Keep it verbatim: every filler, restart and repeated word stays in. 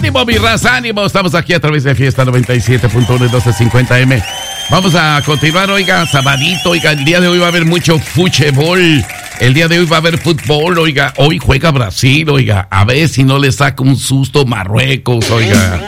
Ánimo, mi raza, ánimo. Estamos aquí a través de Fiesta noventa y siete punto uno y doce cincuenta eme. Vamos a continuar, oiga, sabadito, oiga, el día de hoy va a haber mucho fútbol. El día de hoy va a haber fútbol, oiga. Hoy juega Brasil, oiga. A ver si no le saca un susto Marruecos, oiga.